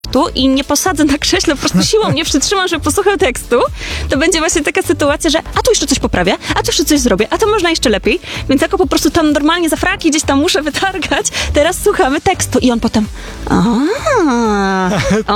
tu i nie posadzę na krześle, po prostu siłą nie przytrzymam, żeby posłuchał tekstu, to będzie właśnie taka sytuacja, że a tu jeszcze coś poprawię, a tu jeszcze coś zrobię, a to można jeszcze lepiej. Więc jako po prostu tam normalnie za fraki gdzieś tam muszę wytargać, teraz słuchamy tekstu i on potem